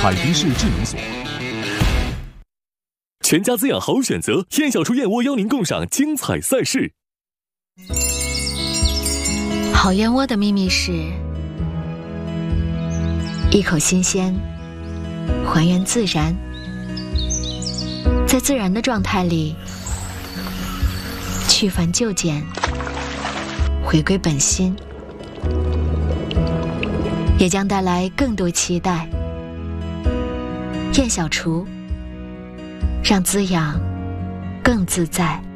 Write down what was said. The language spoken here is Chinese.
海迪士智能锁。 全家滋养好选择，燕小厨燕窝邀您共赏精彩赛事。 好燕窝的秘密是一口新鲜，还原自然，在自然的状态里去繁就简，回归本心，也将带来更多期待。燕小厨，让滋养更自在。